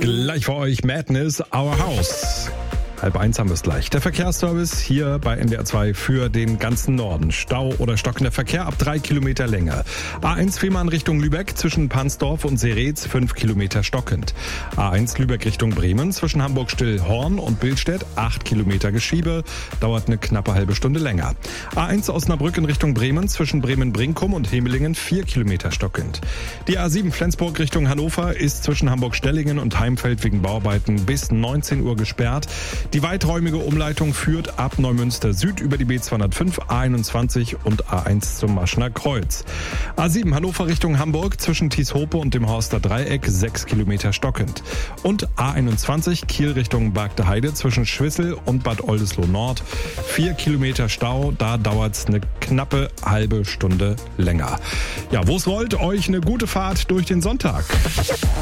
Gleich für euch Madness, Our House. 12:30 haben wir es gleich. Der Verkehrsservice hier bei NDR 2 für den ganzen Norden. Stau oder stockender Verkehr ab 3 Kilometer Länge. A1 Fehmarn Richtung Lübeck zwischen Pansdorf und Seretz 5 Kilometer stockend. A1 Lübeck Richtung Bremen zwischen Hamburg-Stillhorn und Billstedt 8 Kilometer Geschiebe. Dauert eine knappe halbe Stunde länger. A1 Osnabrück in Richtung Bremen zwischen Bremen-Brinkum und Hemelingen 4 Kilometer stockend. Die A7 Flensburg Richtung Hannover ist zwischen Hamburg-Stellingen und Heimfeld wegen Bauarbeiten bis 19 Uhr gesperrt. Die weiträumige Umleitung führt ab Neumünster Süd über die B205, A21 und A1 zum Maschner Kreuz. A7 Hannover Richtung Hamburg zwischen Tieshope und dem Horster Dreieck 6 Kilometer stockend. Und A21 Kiel Richtung Bargte Heide zwischen Schwissel und Bad Oldesloe Nord 4 Kilometer Stau. Da dauert es eine knappe halbe Stunde länger. Ja, wo es wollt, euch eine gute Fahrt durch den Sonntag.